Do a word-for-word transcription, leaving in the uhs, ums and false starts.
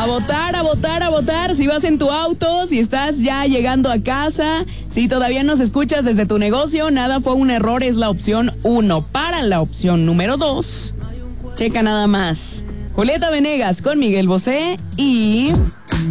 A votar, a votar, a votar. Si vas en tu auto, si estás ya llegando a casa, si todavía nos escuchas desde tu negocio, nada fue un error, es la opción uno. Para la opción número dos, checa nada más. Julieta Venegas con Miguel Bosé y...